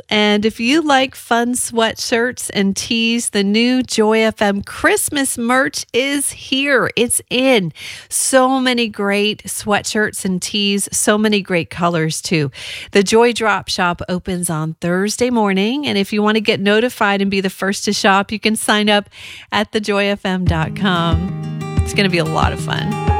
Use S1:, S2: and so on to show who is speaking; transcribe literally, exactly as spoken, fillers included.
S1: And if you like fun sweatshirts and tees, the new Joy F M Christmas merch is here. It's in. So many great sweatshirts and tees, so many great colors too. The Joy Drop Shop opens on Thursday morning. And if you want to get notified and be the first to shop, you can sign up at the joy f m dot com. It's going to be a lot of fun.